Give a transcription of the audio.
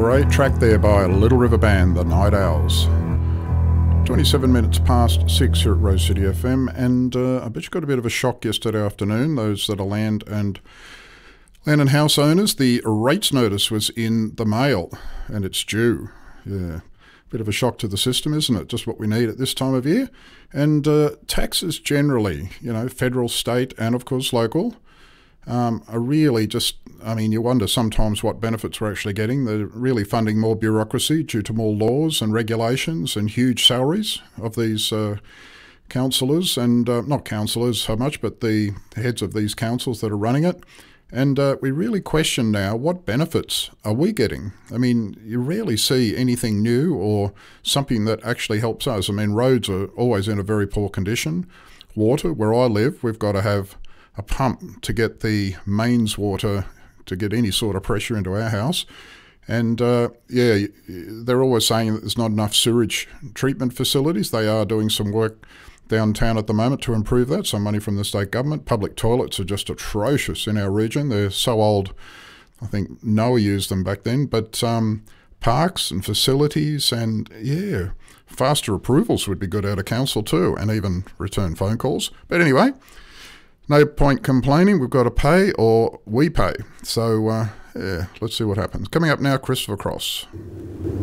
Great track there by Little River Band, The Night Owls. 27 minutes past 6 here at Rose City FM, and I bet you got a bit of a shock yesterday afternoon, those that are land and house owners. The rates notice was in the mail, and it's due. Yeah, bit of a shock to the system, isn't it? Just what we need at this time of year. And taxes generally, federal, state, and of course local, are really just, you wonder sometimes what benefits we're actually getting. They're really funding more bureaucracy due to more laws and regulations and huge salaries of these councillors, and not councillors so much, but the heads of these councils that are running it. And we really question now, what benefits are we getting? You rarely see anything new or something that actually helps us. Roads are always in a very poor condition. Water, where I live, we've got to have a pump to get the mains water to get any sort of pressure into our house. And they're always saying that there's not enough sewage treatment facilities. They are doing some work downtown at the moment to improve that, some money from the state government. Public toilets are just atrocious in our region. They're so old, I think Noah used them back then. But parks and facilities and, faster approvals would be good out of council too, and even return phone calls. But anyway, no point complaining. We've got to pay or we pay. So, let's see what happens. Coming up now, Christopher Cross.